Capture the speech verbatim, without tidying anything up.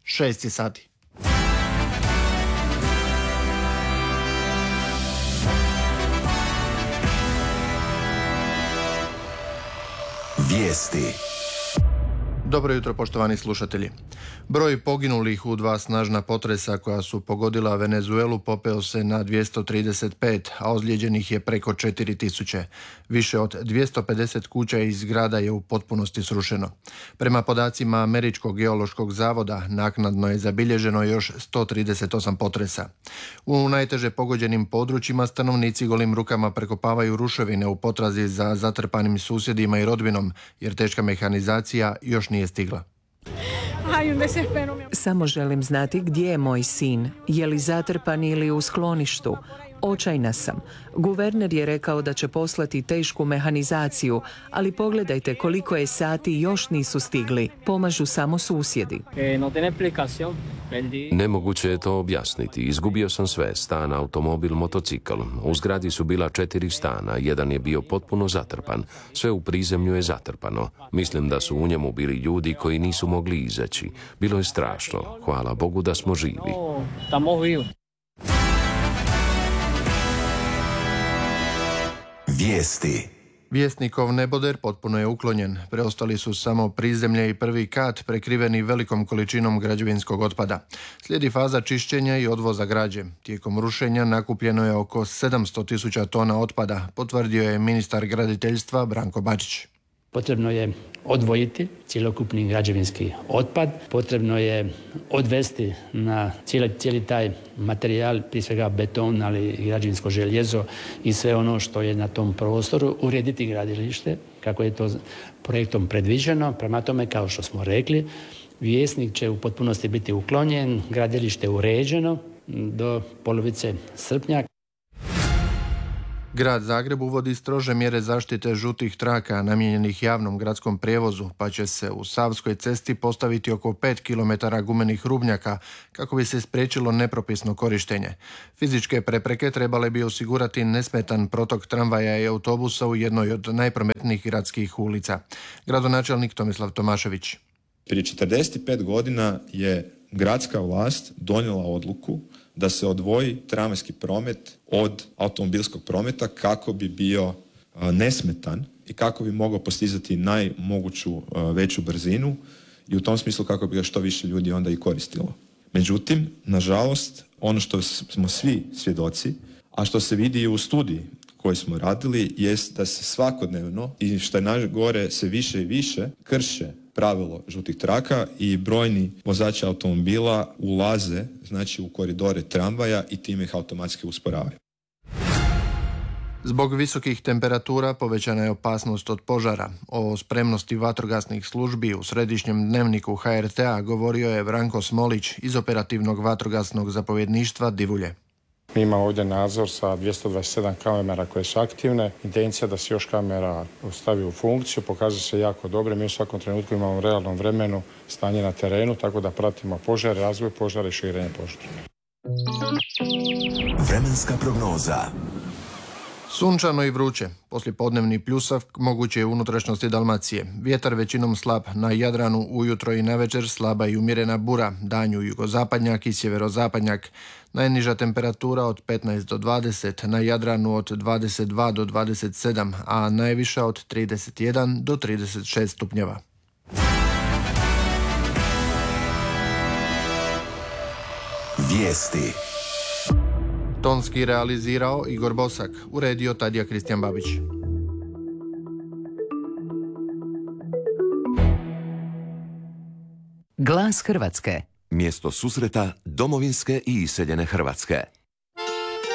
šest je sati. Vijesti. Dobro jutro, poštovani slušatelji. Broj poginulih u dva snažna potresa koja su pogodila Venezuelu popeo se na dvjesto trideset pet, a ozlijeđenih je preko četiri tisuće. Više od dvjesto pedeset kuća i zgrada je u potpunosti srušeno. Prema podacima Američkog geološkog zavoda, naknadno je zabilježeno još sto trideset osam potresa. U najteže pogođenim područjima stanovnici golim rukama prekopavaju ruševine u potrazi za zatrpanim susjedima i rodbinom, jer teška mehanizacija još nije stigla. Samo želim znati gdje je moj sin, je li zatrpan ili u skloništu. Očajna sam. Guverner je rekao da će poslati tešku mehanizaciju, ali pogledajte koliko je sati još nisu stigli. Pomažu samo susjedi. Nemoguće je to objasniti. Izgubio sam sve, stan, automobil, motocikl. U zgradi su bila četiri stana, jedan je bio potpuno zatrpan. Sve u prizemlju je zatrpano. Mislim da su u njemu bili ljudi koji nisu mogli izaći. Bilo je strašno. Hvala Bogu da smo živi. Vijesti. Vjesnikov neboder potpuno je uklonjen. Preostali su samo prizemlje i prvi kat prekriveni velikom količinom građevinskog otpada. Slijedi faza čišćenja i odvoza građe. Tijekom rušenja nakupljeno je oko sedamsto tisuća tona otpada, potvrdio je ministar graditeljstva Branko Bačić. Potrebno je odvojiti cjelokupni građevinski otpad, potrebno je odvesti na cijeli, cijeli taj materijal, prije svega beton, ali i građevinsko željezo i sve ono što je na tom prostoru, urediti gradilište, kako je to projektom predviđeno. Prema tome, kao što smo rekli, Vjesnik će u potpunosti biti uklonjen, gradilište uređeno do polovice srpnja. Grad Zagreb uvodi strože mjere zaštite žutih traka namijenjenih javnom gradskom prijevozu, pa će se u Savskoj cesti postaviti oko pet kilometara gumenih rubnjaka kako bi se spriječilo nepropisno korištenje. Fizičke prepreke trebale bi osigurati nesmetan protok tramvaja i autobusa u jednoj od najprometnijih gradskih ulica. Gradonačelnik Tomislav Tomašević. Prije četrdeset pet godina je gradska vlast donijela odluku da se odvoji tramvajski promet od automobilskog prometa kako bi bio nesmetan i kako bi mogao postizati najmoguću veću brzinu i u tom smislu kako bi ga što više ljudi onda i koristilo. Međutim, nažalost, ono što smo svi svjedoci, a što se vidi i u studiji koju smo radili, jest da se svakodnevno i što je najgore se više i više krše pravilo žutih traka i brojni vozači automobila ulaze, znači, u koridore tramvaja i time ih automatski usporavaju. Zbog visokih temperatura povećana je opasnost od požara. O spremnosti vatrogasnih službi u središnjem dnevniku ha er te a govorio je Branko Smolić iz operativnog vatrogasnog zapovjedništva Divulje. Mi imamo ovdje nadzor sa dvjesto dvadeset sedam kamera koje su aktivne. Intencija da se još kamera stavi u funkciju pokazuje se jako dobro. Mi u svakom trenutku imamo u realnom vremenu stanje na terenu, tako da pratimo požare, razvoj požara i širenje požara. Vremenska prognoza. Sunčano i vruće. Poslijepodnevni pljusak moguće je u unutrašnjosti Dalmacije. Vjetar većinom slab, na Jadranu ujutro i navečer slaba i umjerena bura, danju jugozapadnjak i sjeverozapadnjak. Najniža temperatura od petnaest do dvadeset, na Jadranu od dvadeset dva do dvadeset sedam, a najviša od trideset jedan do trideset šest stupnjeva. Vijesti. Tonski realizirao Igor Bosak, uredio Tadija Kristijan Babić. Glas Hrvatske. Mjesto susreta domovinske i iseljene Hrvatske.